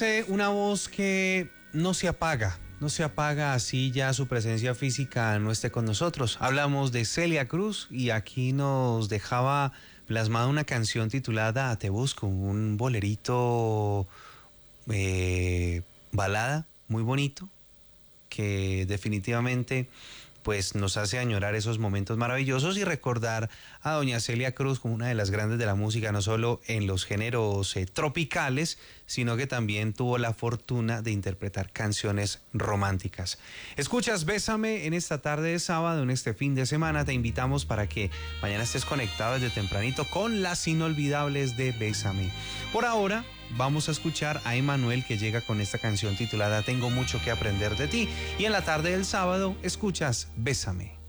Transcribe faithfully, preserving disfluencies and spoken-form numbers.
Eh, Una voz que no se apaga, no se apaga así ya su presencia física no esté con nosotros. Hablamos de Celia Cruz y aquí nos dejaba plasmada una canción titulada Te Busco, un bolerito eh, balada muy bonito que definitivamente pues nos hace añorar esos momentos maravillosos y recordar a doña Celia Cruz como una de las grandes de la música, no solo en los géneros eh, tropicales, sino que también tuvo la fortuna de interpretar canciones románticas. Escuchas Bésame en esta tarde de sábado, en este fin de semana. Te invitamos para que mañana estés conectado desde tempranito con las inolvidables de Bésame. Por ahora, vamos a escuchar a Emanuel, que llega con esta canción titulada Tengo mucho que aprender de ti. Y en la tarde del sábado escuchas Bésame.